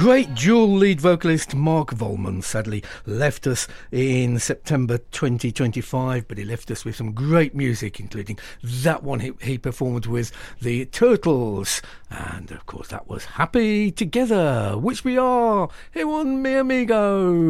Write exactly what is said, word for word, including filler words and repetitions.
great dual lead vocalist Mark Volman sadly left us in September twenty twenty-five, but he left us with some great music, including that one he, he performed with the Turtles, and of course that was Happy Together, which we are here on Mi Amigo.